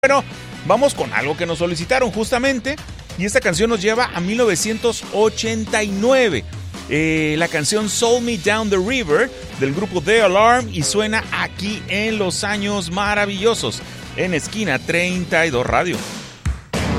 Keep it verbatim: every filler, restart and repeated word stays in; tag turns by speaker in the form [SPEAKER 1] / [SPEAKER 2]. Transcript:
[SPEAKER 1] Bueno, vamos con algo que nos solicitaron justamente, y esta canción nos lleva a mil novecientos ochenta y nueve. Eh, la canción Sold Me Down the River del grupo The Alarm, y suena aquí en Los Años Maravillosos, en Esquina treinta y dos Radio.